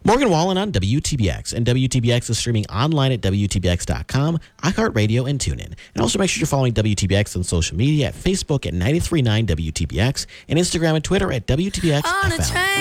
Morgan Wallen on WTBX, and WTBX is streaming online at WTBX.com, iHeartRadio, and TuneIn. And also make sure you're following WTBX on social media at Facebook at 93.9 WTBX and Instagram and Twitter at WTBX FM.